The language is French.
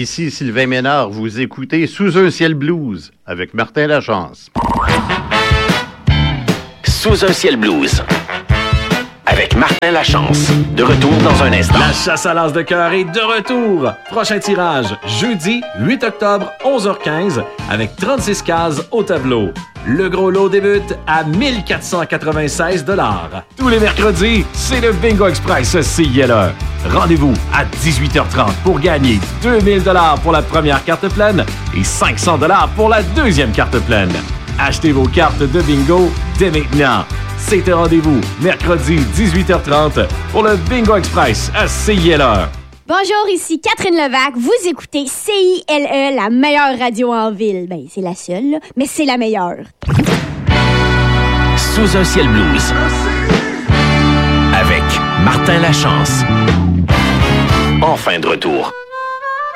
ici Sylvain Ménard. Vous écoutez Sous un ciel blues avec Martin Lachance. Sous un ciel blues avec Martin Lachance. De retour dans un instant. La chasse à l'as de cœur est de retour. Prochain tirage, jeudi 8 octobre, 11h15, avec 36 cases au tableau. Le gros lot débute à 1496 $. Tous les mercredis, c'est le Bingo Express CILE. Rendez-vous à 18h30 pour gagner 2000 $ pour la première carte pleine et 500 $ pour la deuxième carte pleine. Achetez vos cartes de bingo dès maintenant. C'est un rendez-vous mercredi 18h30 pour le Bingo Express à CILE. Bonjour, ici Catherine Levac. Vous écoutez CILE, la meilleure radio en ville. Ben, c'est la seule, là, mais c'est la meilleure. Sous un ciel blues avec Martin Lachance. En fin de retour.